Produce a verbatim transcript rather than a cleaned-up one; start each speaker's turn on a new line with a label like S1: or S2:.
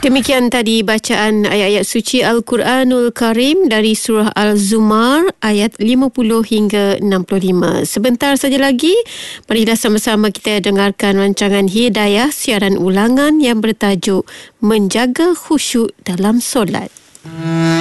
S1: Demikian tadi bacaan ayat-ayat suci Al-Quranul Karim dari surah Al-Zumar ayat lima puluh hingga enam puluh lima. Sebentar saja lagi, marilah sama-sama kita dengarkan rancangan Hidayah, siaran ulangan yang bertajuk Menjaga Khusyuk dalam Solat.